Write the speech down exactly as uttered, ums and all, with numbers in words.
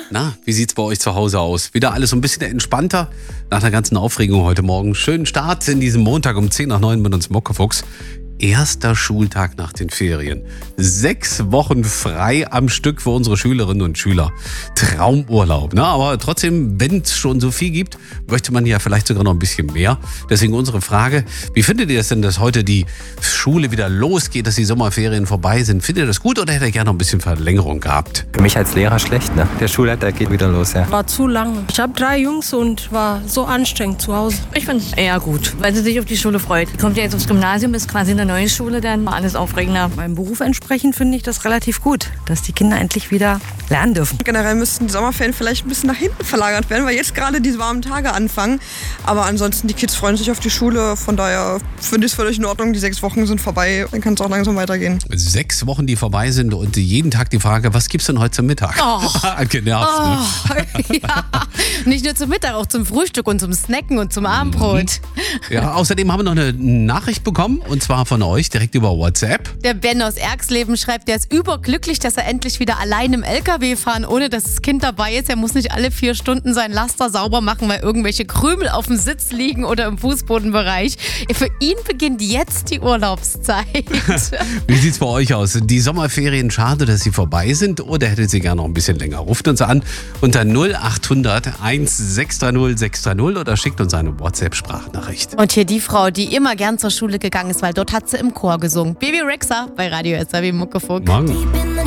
Na, wie sieht's bei euch zu Hause aus? Wieder alles so ein bisschen entspannter nach der ganzen Aufregung heute Morgen. Schönen Start in diesem Montag um zehn nach neun mit uns Muckefuchs. Erster Schultag nach den Ferien. Sechs Wochen frei am Stück für unsere Schülerinnen und Schüler. Traumurlaub, ne? Aber trotzdem, wenn es schon so viel gibt, möchte man ja vielleicht sogar noch ein bisschen mehr. Deswegen unsere Frage, wie findet ihr es denn, dass heute die Schule wieder losgeht, dass die Sommerferien vorbei sind? Findet ihr das gut oder hättet ihr gerne noch ein bisschen Verlängerung gehabt? Für mich als Lehrer schlecht, ne? Der Schulleiter geht wieder los, ja. War zu lang. Ich habe drei Jungs und war so anstrengend zu Hause. Ich finde es eher gut, weil sie sich auf die Schule freut. Die kommt ja jetzt aufs Gymnasium, ist quasi eine neue Schule, dann alles aufregender. Meinem Beruf entsprechend finde ich das relativ gut, dass die Kinder endlich wieder lernen dürfen. Generell müssten die Sommerferien vielleicht ein bisschen nach hinten verlagert werden, weil jetzt gerade die warmen Tage anfangen. Aber ansonsten, die Kids freuen sich auf die Schule. Von daher finde ich es völlig in Ordnung. Die sechs Wochen sind vorbei. Dann kann es auch langsam weitergehen. Sechs Wochen, die vorbei sind und jeden Tag die Frage, was gibt's denn heute zum Mittag? Oh. Genervt, Oh, ne? ja. Nicht nur zum Mittag, auch zum Frühstück und zum Snacken und zum Abendbrot. Ja, außerdem haben wir noch eine Nachricht bekommen und zwar von euch direkt über WhatsApp. Der Ben aus Erxleben schreibt, der ist überglücklich, dass er endlich wieder allein im L K W fahren, ohne dass das Kind dabei ist. Er muss nicht alle vier Stunden sein Laster sauber machen, weil irgendwelche Krümel auf dem Sitz liegen oder im Fußbodenbereich. Für ihn beginnt jetzt die Urlaubszeit. Wie sieht's bei euch aus? Die Sommerferien, schade, dass sie vorbei sind oder hättet ihr gerne noch ein bisschen länger? Ruft uns an unter null acht hundert eins sechs drei null sechs drei null oder schickt uns eine WhatsApp-Sprachnachricht. Und hier die Frau, die immer gern zur Schule gegangen ist, weil dort hat sie im Chor gesungen. Baby Rexa bei Radio S R W Muckefuchs. Morgen.